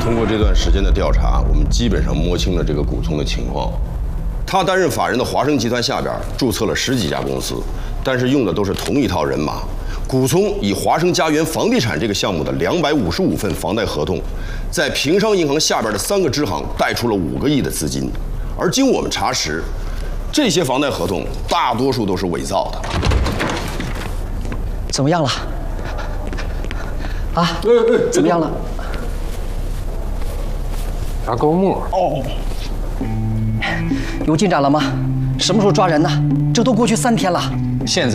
通过这段时间的调查，我们基本上摸清了这个古聪的情况。他担任法人的华生集团下边注册了10几家公司，但是用的都是同一套人马。古聪以华生家园房地产这个项目的255份房贷合同，在平商银行下边的3个支行贷出了5个亿的资金，而经我们查实，这些房贷合同大多数都是伪造的。 怎么样了？啊？怎么样了？ 牙膏沫。 哦。有进展了吗？什么时候抓人呢？这都过去3天了。 现在。